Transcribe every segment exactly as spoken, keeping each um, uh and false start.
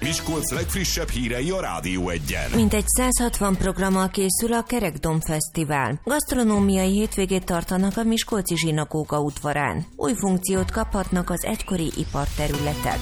Miskolc legfrissebb hírei a Rádió Egyen. Mintegy száz hatvan programmal készül a Kerekdom Fesztivál. Gasztronómiai hétvégét tartanak a miskolci zsinagóga udvarán. Új funkciót kaphatnak az egykori iparterületek.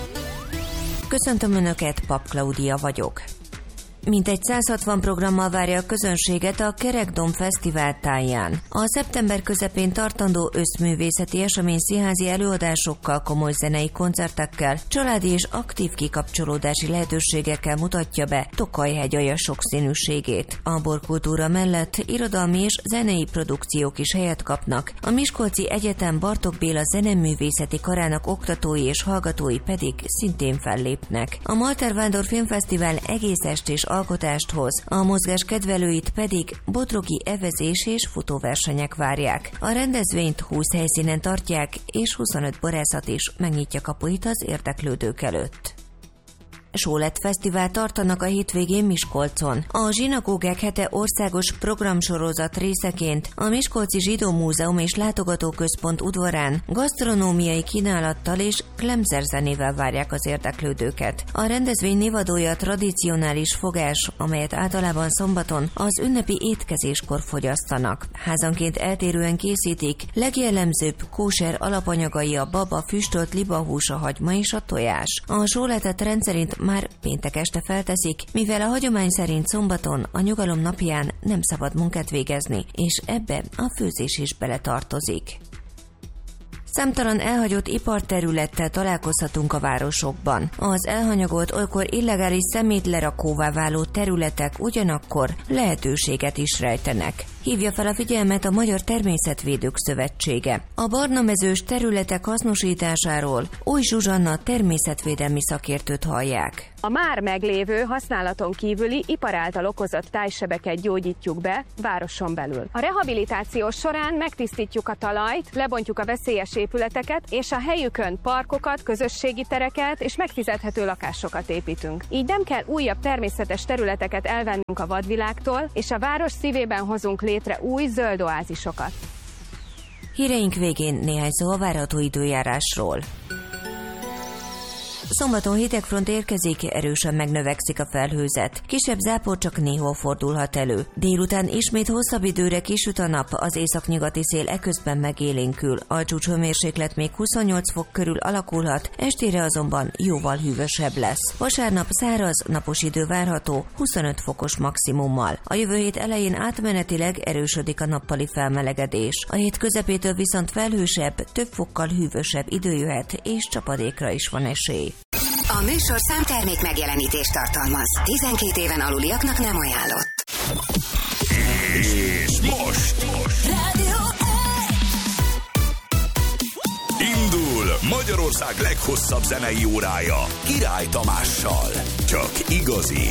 Köszöntöm Önöket, Pap Klaudia vagyok. Mintegy száz hatvan programmal várja a közönséget a Kerekdom Fesztivál táján. A szeptember közepén tartandó összművészeti esemény színházi előadásokkal, komoly zenei koncertekkel, családi és aktív kikapcsolódási lehetőségekkel mutatja be Tokaj-hegyaja sokszínűségét. A borkultúra mellett irodalmi és zenei produkciók is helyet kapnak, a Miskolci Egyetem Bartók Béla Zeneművészeti Karának oktatói és hallgatói pedig szintén fellépnek. A Malter Vándor Filmfesztivál egész estés alkotást hoz, a mozgás kedvelőit pedig bodrogi evezés és futóversenyek várják. A rendezvényt húsz helyszínen tartják, és huszonöt borászat is megnyitja kapuit az érdeklődők előtt. Sólett Fesztivál tartanak a hétvégén Miskolcon. A Zsinagógák hete országos programsorozat részeként a Miskolci Zsidó Múzeum és Látogatóközpont udvarán gasztronómiai kínálattal és klemzer zenével várják az érdeklődőket. A rendezvény névadója a tradicionális fogás, amelyet általában szombaton az ünnepi étkezéskor fogyasztanak. Házanként eltérően készítik, legjellemzőbb kóser alapanyagai a baba, füstölt libahús, a hagyma és a tojás. A sóletet rendszerint már péntek este felteszik, mivel a hagyomány szerint szombaton, a nyugalom napján nem szabad munkát végezni, és ebbe a főzés is beletartozik. Számtalan elhagyott iparterülettel találkozhatunk a városokban. Az elhanyagolt, olykor illegális szemétlerakóvá váló területek ugyanakkor lehetőséget is rejtenek. Hívja fel a figyelmet a Magyar Természetvédők Szövetsége. A barnamezős területek hasznosításáról Új Zsuzsanna természetvédelmi szakértőt hallják. A már meglévő, használaton kívüli ipar által okozott tájsebeket gyógyítjuk be városon belül. A rehabilitáció során megtisztítjuk a talajt, lebontjuk a veszélyes épületeket, és a helyükön parkokat, közösségi tereket és megfizethető lakásokat építünk. Így nem kell újabb természetes területeket elvennünk a vadvilágtól, és a város szívében hozunk létre új zöld oázisokat. Híreink végén néhány szó a várható időjárásról. Szombaton hidegfront érkezik, erősen megnövekszik a felhőzet. Kisebb zápor csak néhol fordulhat elő. Délután ismét hosszabb időre kisüt a nap, az északnyugati szél eközben megélénkül. A csúcshőmérséklet még huszonnyolc fok körül alakulhat, estére azonban jóval hűvösebb lesz. Vasárnap száraz, napos idő várható, huszonöt fokos maximummal. A jövő hét elején átmenetileg erősödik a nappali felmelegedés. A hét közepétől viszont felhősebb, több fokkal hűvösebb idő jöhet, és csapadékra is van esély. A műsor számtermék megjelenítést tartalmaz. tizenkét éven aluliaknak nem ajánlott. És most, most. Rádió Indul Magyarország leghosszabb zenei órája Király Tamással. Csak igazi